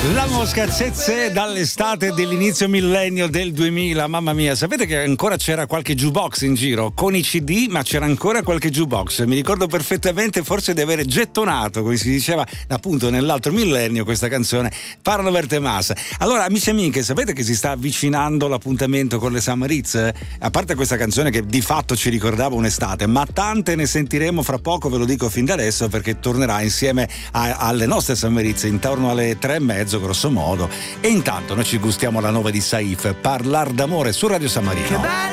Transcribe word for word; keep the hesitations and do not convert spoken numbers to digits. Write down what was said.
La Mosca Zezé dall'estate dell'inizio millennio del duemila, mamma mia, sapete che ancora c'era qualche jukebox in giro con i C D, ma c'era ancora qualche jukebox. Mi ricordo perfettamente forse di avere gettonato, come si diceva appunto nell'altro millennio, questa canzone Parlo verte mas. Allora amici e amiche, sapete che si sta avvicinando l'appuntamento con le Summer Hits? A parte questa canzone che di fatto ci ricordava un'estate, ma tante ne sentiremo fra poco, ve lo dico fin da adesso, perché tornerà insieme a, alle nostre Summer Hits intorno alle tre e mezzo grosso modo. E intanto noi ci gustiamo la nuova di Saif, Parlar d'amore su Radio San Marino.